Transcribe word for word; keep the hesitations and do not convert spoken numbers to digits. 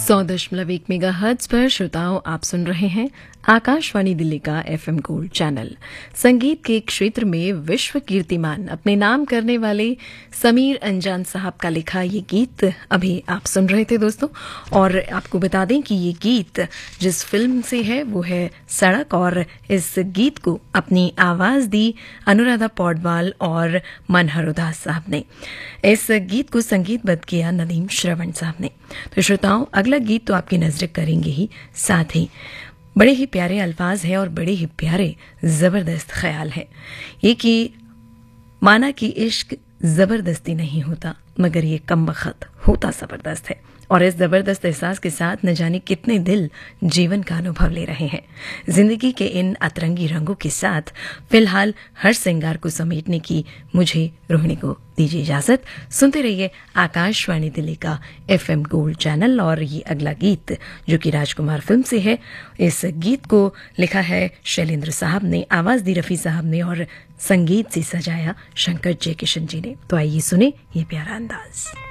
सौ दशमलव एक मेगा हर्ट्ज पर श्रोताओं आप सुन रहे हैं आकाशवाणी दिल्ली का एफएम गोल्ड चैनल। संगीत के क्षेत्र में विश्व कीर्तिमान अपने नाम करने वाले समीर अंजान साहब का लिखा ये गीत अभी आप सुन रहे थे दोस्तों। और आपको बता दें कि ये गीत जिस फिल्म से है वो है सड़क, और इस गीत को अपनी आवाज दी अनुराधा पौडवाल और मनहर उदास साहब ने। इस गीत को संगीतबद्ध किया नदीम श्रवण साहब ने। तो श्रोताओं, अगला गीत तो आपकी नजर करेंगे ही, साथ ही बड़े ही प्यारे अल्फाज हैं और बड़े ही प्यारे जबरदस्त ख्याल है। ये कि माना कि इश्क जबरदस्ती नहीं होता, मगर ये कमबख्त होता जबरदस्त है। और इस जबरदस्त एहसास के साथ न जाने कितने दिल जीवन का अनुभव ले रहे हैं। जिंदगी के इन अतरंगी रंगों के साथ फिलहाल हर श्रृंगार को समेटने की मुझे रोहिणी को दीजिए इजाजत। सुनते रहिए आकाशवाणी दिल्ली का एफएम गोल्ड चैनल। और ये अगला गीत जो कि राजकुमार फिल्म से है, इस गीत को लिखा है शैलेंद्र साहब ने, आवाज दी रफी साहब ने और संगीत से सजाया शंकर जयकिशन जी ने। तो आइए सुने ये प्यारा अंदाज।